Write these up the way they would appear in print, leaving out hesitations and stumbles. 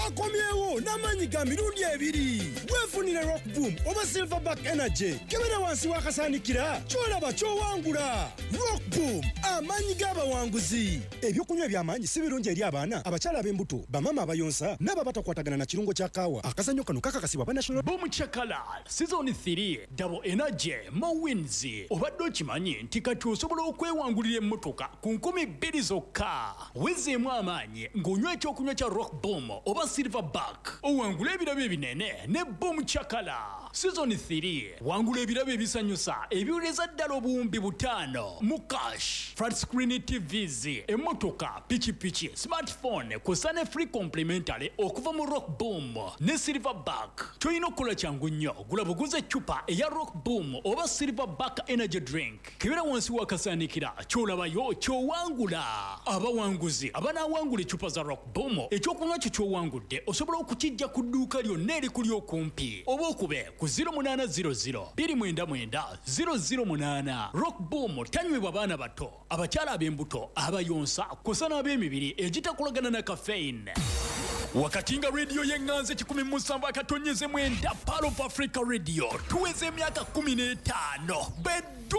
akomyewo n'amaanyi ga mirundi ebiri. Weefunire Rock Boom oba Silverback Energy kebera wansi wakasaanikira kyolaba kyowangula. Rock Boom amaanyi g'abawanguzi. Ebyokunywa eby'amaanyi si birungi eri abaana, abakyala ab'embuto, bamama abayonsa n'ababatakwatagana na kirungo kya kaawa. Akazannyo kano kakakasibwa ba National Boom Chakala Season 3 Double Energy Mawins. Obadde okimanyi nti kati osobola okwewangulira emmotoka ku 2,000 zokka. Wezeemu amaanyi ng'onywa ekyokunywa kya Rock Boom oba Silverback. Owangula ebirabo ebinene ne Boom Chakala. Season 3 wangula ebirabo ebisanyusa ebiwuleza ddala obuwumbi 5 mu cash, flat screen TVs, emmotoka, pichipichi, smartphone kw'ossa ne free complimentary okuva mu Rock Boom ne Silverback. Toyina okukola kyangu nnyo, gula buguze eccupa eya Rock Boom oba Silverback Energy Drink. Kebera wansi wakasaanikira kyolabayo kyowangula. Abawanguzi abanaawangula eccupa za Rock Boom ekyokunywa kyo kyowangudde osobola okukijja ku dduuka lyonna erikuli okumpi oba okube ku 0800 299 008. Rock Boom tanywebwa baana bato, abakyala ab'embuto, abayonsa kw'ossa n'ab'emibiri egitakolagana na caffeine. Wakati nga radio y'enganze 17 akatonyeze mwenda Pearl of Africa Radio tuweze emyaka 15 beddu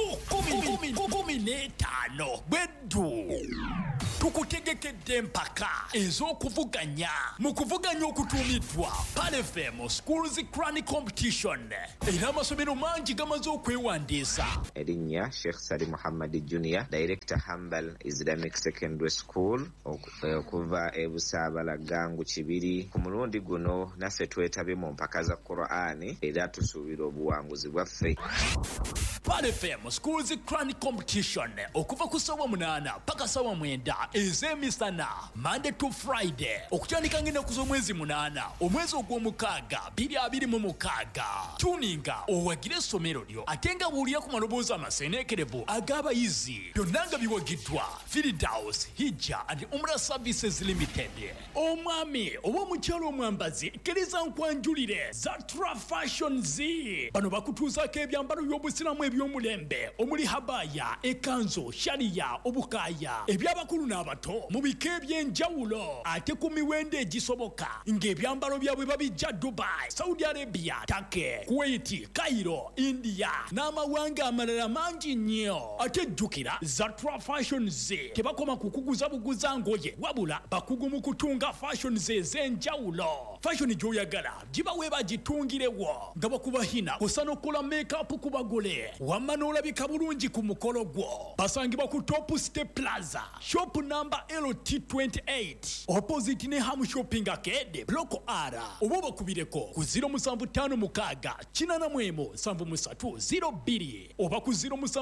15 beddu tukutegekedde empaka ez'okuvuganya mu kuvuganya okutuumiddwa Pearl FM Schools Crown Competition era amasomero mangi gamaze okwewandiisa. Erinnya Sheikh Sali Muhammad Junior, Director Hambal Islamic Secondary School okuva ebusaabala gangu kibiri. Ku mulundi guno naffe twetabe mu mpaka za Qur'ani era tusuubira obuwanguzi bwaffe. Pearl FM Schools Crown Competition okuva ku ssaawa 8 paka ssaawa 9 ez'emisana Monday to Friday okutandika ng'ennaku z'omwezi 8 omwezi ogw'omukaaga 2026. Tuninga owagire essomero lyo ate nga buulira ku maloboozi amaseeneekerevu ag'abayizi byonna nga biwagiddwa Firdaus Hijja and Umrah Services Limited. Omwami oba omukyalo omwambazi kkiriza nkwanjulire Zatra Fashion Z bano bakutuusaako ebyambalo by'obusiramu eby'omulembe omuli habaya, ekanzo, shariya, obukaaya, eby'abakulu n'abato mu bika eby'enjawulo ate ku miwendo egisoboka ng'ebyambalo byabwe babijja Dubai, Saudi Arabia, Turkey, Kuwait, Cairo, India n'amawanga amalala mangi nnyo. Ate jjukira Zatra Fashion Z tebakoma kukuguza buguza ngoye wabula bakugu mu kutunga fashion ze ez'enjawulo. Fashion gy'oyagala gibawe bagitungirewo nga bakubahina kusa n'okukola make-up ku bagole wamma n'olabika bulungi ku mukolo gwo. Basangibwa ku Top Step Plaza shop number LT28 opposite ne Ham Shopping Arcade Block R oba bakubireko ku 0756887302 oba ku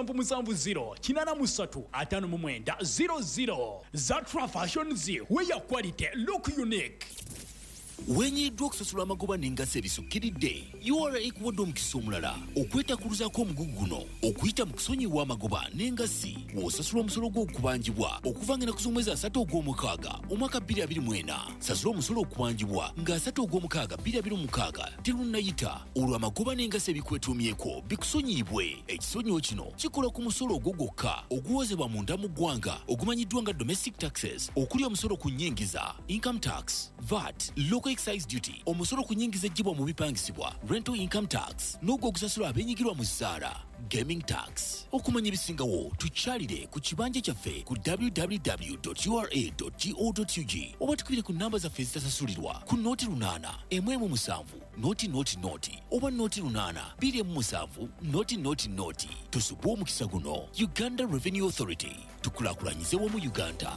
0770835900. Zatra Fashion Z where your quality look unique. Wenyiddwa okusasula amagoba n'engazi ebisukkiridde URA ekuwadde omukisa omulala okwetakuluzaako omugugu guno okuyita mu kusonyiwa amagoba n'engazi w'osasula omusolo gw'okubangibwa okuva ng'ennaku z'omwezi 3 ogw'omukaaga omwaka 2024. Sasula omusolo okubanjibwa nga 3 ogw'omukaaga 2026 terunnayita olwo amagoba n'engazi ebikwetuumyeko bikusonyiibwe. Ekisonyiwo kino kikola ku musolo ogwo gwokka oguwozebwa munda mu ggwanga ogumanyiddwa nga domestic taxes okuli omusolo ku nnyingiza, income tax, VAT, local excise duty, omusolo ku nnyingiza ejjibwa mu bipangisibwa, rental income tax, n'ogwo ogusasula abeenyigirwa mu zzaala, gaming tax. Okumanya ebisingawo tukyalire ku kibanja kyaffe ku www.ura.go.ug oba tukubire ku nnamba zaffe ezitasasulirwa ku nooti 8 117 nooti oba nooti 8 277 nooti. Tusubwe omukisa guno. Uganda Revenue Authority, tukulaakulanyize wamu Uganda.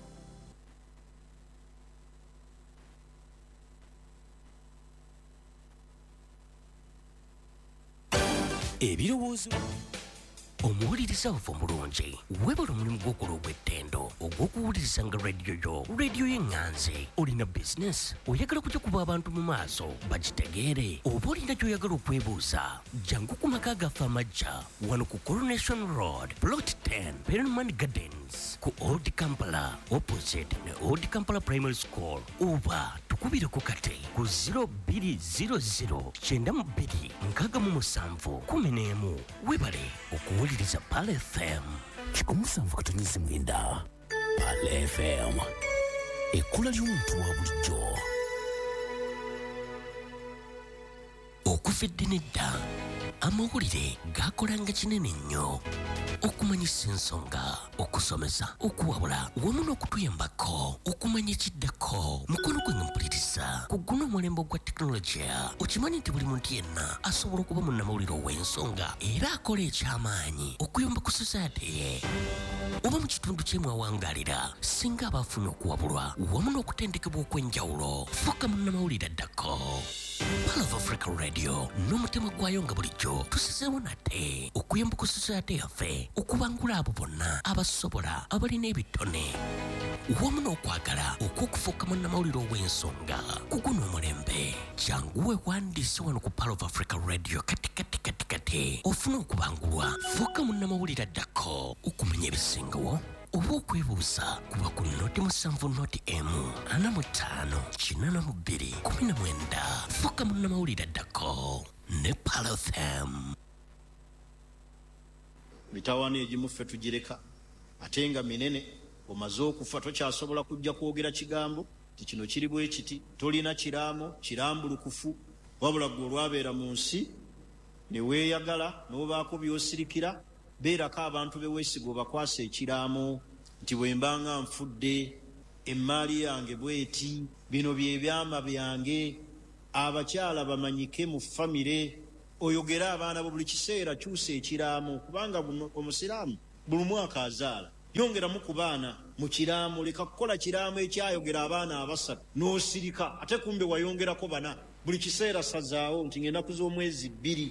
Ebirowoozo omuwuliriza waffe omulungi webala omulimu gw'okola ogw'ettendo ogw'okuwuliriza nga rediyo y'enganze. Olina bizinesi oyagala kujja kuba abantu mu maaso bagitegeere oba olina gy'oyagala okwebuuza jangu ku maka gaffe amajja wano ku Coronation Road Plot 10 Perelman Gardens ku Old Kampala opposite ne Old Kampala Primary School oba tukubireko kate ku 0200926711. Webale okuwuliriza Pearl FM 97.9. Pearl FM ekkula ly'omuntu wa bulijjo. okufedde nedda amawulire gakolanga kinene nnyo okumanyisa ensonga okusomesa okuwabula wamu n'okutuyambako okumanya ekiddako mukono gwe nga mpuliriza ku guno omulembe gwa tekinologiya okimanyi nti buli muntu yenna asobola okuba munnamawulire ow'ensonga era akola eky'amaanyi okuyamba ku society ye oba mu kitundu kyemwawangaalira singa abaafuna okuwabulwa wamu n'okutendekebwa okw'enjawulo fuuka munnamawulire addako Pearl of Africa Radio n'omutima gwayo nga bulijjo tusizeewo nate okuyamba ku society yaffe okubangula abo bonna abasobola abalina ebitone wamu n'okwagala okw'okufuuka munnamawulire ow'ensonga ku guno omulembe janguwe wandiise wano ku Pearl of Africa Radio kati ofuna okubangulwa fuuka munnamawulire addako okumanya ebisingawo oba okwebuuza kuba ku noti 7 noti emu 45-82-19 fuuka munnamawulire addako ne Pearl FM. Mitawaana egimu ffe tugireka ate nga minene omaze okufa tokyasobola kujja kwogera kigambo ti kino kiri bwe kiti tolina kiraamo kirambulukufu wabula gwe olwabeera mu nsi ne weeyagala n'obaako by'osirikira beerako abantu beweesiga obakwasa ekiraamo nti bwe mbanga nfudde emmaali yange bweti bino bye byama byange abakyala bamanyike mu famire oyogera abaana bo buli kiseera kyusa ekiraamo kubanga omusiraamu buli mwaka azaala yongeramu ku baana mu kiraamu leka kukola kiraamu ekyayogera abaana abasatu n'osirika ate kumbe wayongerako bana buli kiseera sazaawo nti ng'ennaku z'omwezi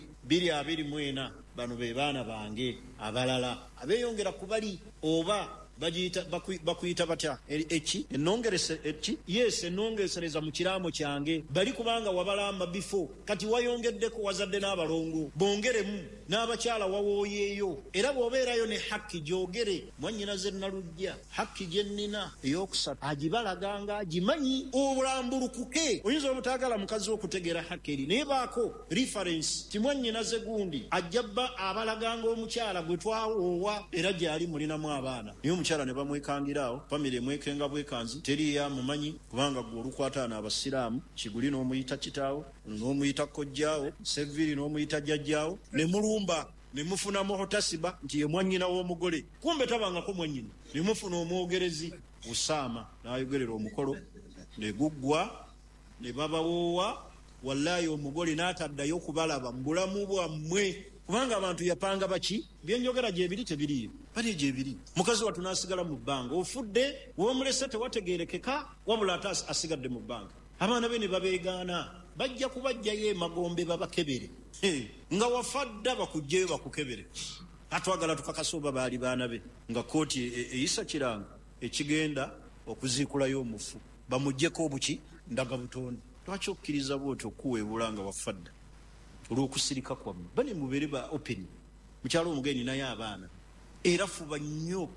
2-24 bano be baana bange abalala abeeyongera ku bali oba bakuyita batya eki ennongerese eki yes ennongesereza mu kiraamo kyange bali kubanga wabalamba bifo kati wayongeddeko wazadde n'abalongo bongeremu n'abakyala wawooyeeyo era bw'obeerayo ne hakki gyogere mwannyinaze nalujja hakki gye nnina ey'okusatu agibalaganga agimanyi obulambulukuke oyinza obutaagala mukazi okutegeera hakki eri naye baako reference ti mwannyinaze gundi ajja bba abalaganga omukyala gwe twawoowa era gy'ali mulinamu abaana naye omukyala ne bamwekangiraawo famire emwekenga bwekanzi teriya mumanyi kubanga gwe olukwataana abasiraamu kiguli n'omuyita kitaawo n'omuyita kojjaawo seviri n'omuyita jjajjaawo ne mulumba ne mufunamu hotasiba nti ye mwannyina w'omugole kumbe tabangako mwannyina ne mufuna omwogerezi Usaama n'ayogerera omukolo ne guggwa ne babawoowa wallaahi omugole n'ataddayo kubalaba mu bulamu bwammwe kubanga abantu yapanga baki byenjogera gyebiri tebiriyo bali gyebiri mukazi watu n'asigala mu bbanga ofudde w'omulese tewategeerekeka wabula ate asigadde mu bbanga abaana be ne babeegaana bajja kubajjayo emagombe babakebere nga wafadda bakugjeyo bakukebere atwagala tukakasa oba baali baana be nga kooti eyisa kiranga ekigenda okuziikulayo omufu bamuggyeko obuki ndaga butonde lwaki okkiriza bwoti okuweebula nga wafadda olw'okusirika kwammwe bane mubeere ba open mukyalo omugeni naye abaana era fuba nnyo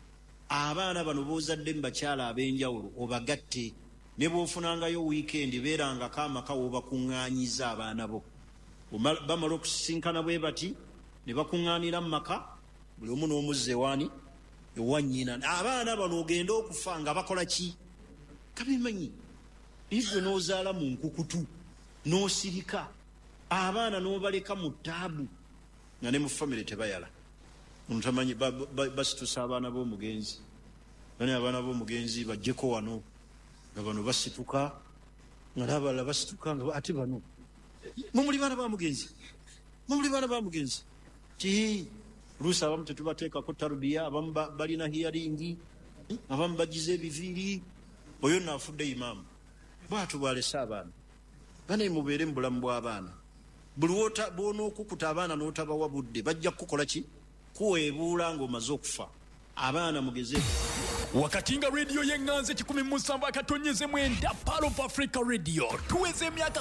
abaana bano boozadde mu bakyala ab'enjawulo obagatte ne bw'ofunangayo wiikendi beerangako amaka w'obakuŋŋaanyiza abaana bo bamala okusisinkana bwe bati ne bakuŋŋaanira mu maka buli omu n'omuzza ewaani ewannyina abaana bano ogenda okufa nga bakola ki kabimanyi ifwe n'ozaala mu nkukutu n'osirika abaana n'obaleka mu taabu nga ne mu famire tebayala onutamanyi basitusa abaana b'omugenzi bani abaana b'omugenzi bajjeko wano nga bano basituka nga n'abalala basituka nga ate bano mumuli baana bamugenzi ti oluusi abamu tetubateekako tarubiya abamu balina hiyaringi abamu bagize ebiviiri oyo naafudde imaamu bwatu bwalese abaana bane mubeere mu bulamu bw'abaana buli bw'onookukuta abaana n'otabawa budde bajja kukola ki kuweebuula ng'omaze okufa abaana mugeze wakati nga rediyo y'eŋŋanze 17-9 Pearl of Africa Radio tuweze emyaka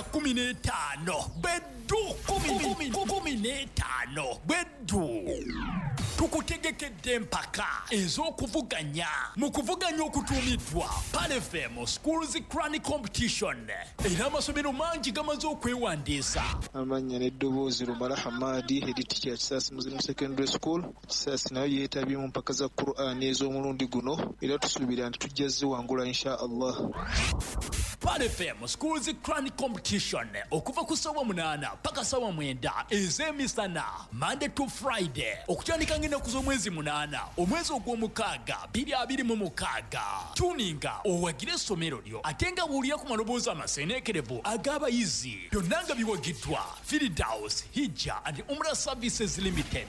15 beddu 15 beddu tukutegekedde empaka ez'okuvuganya mu kuvuganya okutuumiddwa Pan FM Schools Crani Competition era amasomero mangi gamaze okwewandiisa. Amanya n'eddoboozi Lumala Hamadi head teacher Kisaasi Muslim Secondary School. Kisaasi nayo yeetabye mu mpaka za Qur'an ez'omulundi guno era tusuubira nti tujja ziwangula insha Allah. Pan FM Schools Crani Competition okuva ku ssaawa 8 paka ssaawa 9 ez'emisana Monday to Friday okutandika ng'ennaku z'omwezi 8 omwezi ogw'omukaaga 2026. Tuninga owagire essomero lyo ate nga buulira ku maloboozi amaseeneekerevu ag'abayizi byonna nga biwagiddwa Firdaus Hijja and Umrah Services Limited.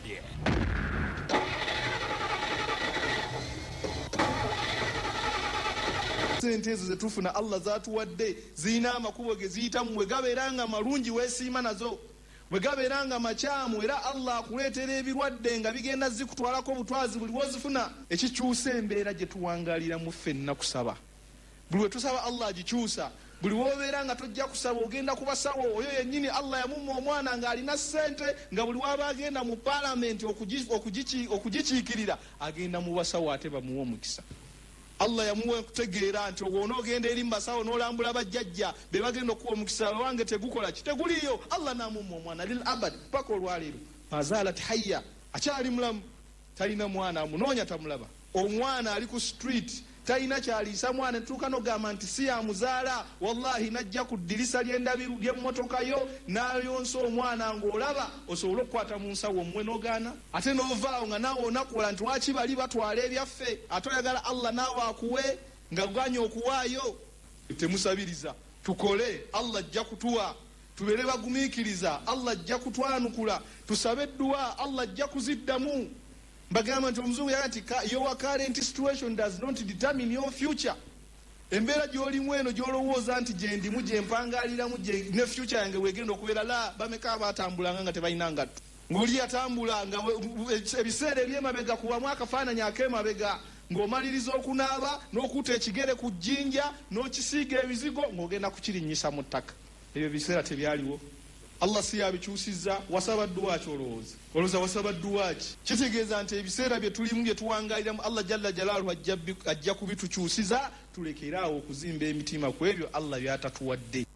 Sente ezo zetufuna Allah zatuwadde zirina amakubo ge ziyitamu bwe gabeeranga malungi weesiima nazo bwe gabeeranga makyamu era Allah akuleetera ebirwadde nga bigenda zikutwalako obutwazi buli wozifuna. Ekikyusa embeera gye tuwangaaliramu ffenna kusaba buli we tusaba Allah agikyusa. Buli wobeera nga tojja kusaba ogenda kubasawo oyo yennyini Allah yamumma omwana ng'alina ssente nga buli waba agenda mu paalamenti okugikiikirira agenda mu basawo ate bamuwa omukisa. Allah yamuwa okutegeera nti onoogenda eri mbasawo n'olambula bajjajja be bagenda okuwa omukisa wange tegukola kiteguliyo. Allah n'amumma omwana lil abad paka olwaleero mazalat hayya akyali mulamu talina mwana amunoonya tamulaba. Omwana ali ku street talina kyaliisa mwana ntuuka n'ogamba nti si yamuzaala wallahi najja ku ddirisa ly'endabiru ly'emmotoka yo n'ayonsa omwana ng'olaba osobole okukwata mu nsawo mmwe n'ogaana ate n'ovaawo nga naawe onakola nti waki bali batwala ebyaffe ate oyagala Allah naawe akuwe nga ganya okuwaayo. Temusabiriza tukole Allah ajja kutuwa tubeere bagumiikiriza Allah ajja kutwanukula tusabe edduwa Allah ajja kuziddamu. Bagamba nti omuzungu yaga nti your current situation does not determine your future. Embeera gy'olimu eno gy'olowooza nti gye ndimu gye mpangaaliramu ne future yange weegenda okubeera la bameka abaatambulanga nga tebalina ngatto. Ng'oli yatambula nga ebiseera eby'emabega kubamu akafaananyi ak'emabega ng'omaliriza okunaaba n'okuta ekigere ku jjinja n'okisiiga ebizigo ng'ogenda kukirinnyisa mu ttaka. Ebyo biseera tebyaliwo. Allah si yabikyusizza. Wasaba dduwa ki olowooza wasaba dduwa ki? Kitegeeza nti ebiseera bye tulimu bye tuwangaaliramu Allah jalla jalaaluhu ajja kubitukyusiza. Tulekeraawo okuzimba emitima ku ebyo Allah by'atatuwadde.